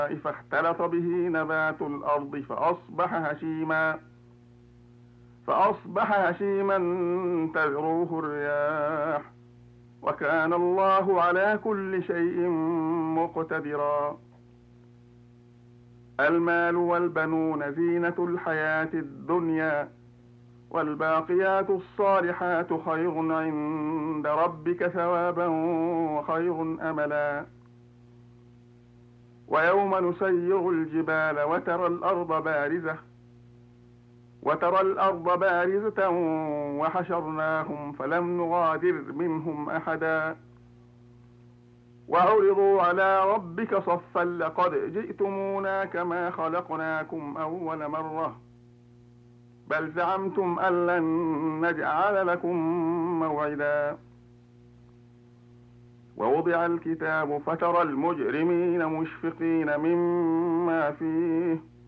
فاختلط به نبات الأرض فأصبح هشيما تذروه الرياح، وكان الله على كل شيء مقتدرا. المال والبنون زينة الحياة الدنيا، والباقيات الصالحات خير عند ربك ثوابا وخير أملا. ويوم نسير الجبال وترى الأرض بارزة وحشرناهم فلم نغادر منهم أحدا، وعرضوا على ربك صفا لقد جئتمونا كما خلقناكم أول مرة بل زعمتم أن لن نجعل لكم موعدا. ووضع الكتاب فترى المجرمين مشفقين مما فيه